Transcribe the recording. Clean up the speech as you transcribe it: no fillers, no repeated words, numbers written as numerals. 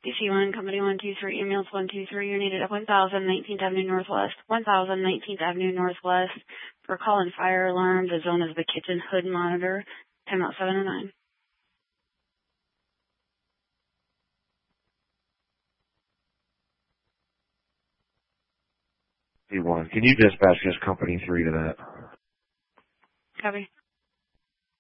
DC1, Company 123, emails 123, you're needed at 1000 19th Avenue Northwest, 1000 19th Avenue Northwest. For call and fire alarm, the zone is the kitchen hood monitor, timeout 709. D1, can you dispatch this Company 3 to that? Copy.